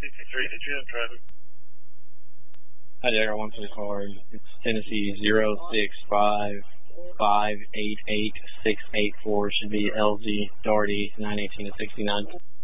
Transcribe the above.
63, did you have traffic? Hi there, I want to the car. It's Tennessee 065588684. Should be LZ Darty 918 to 69.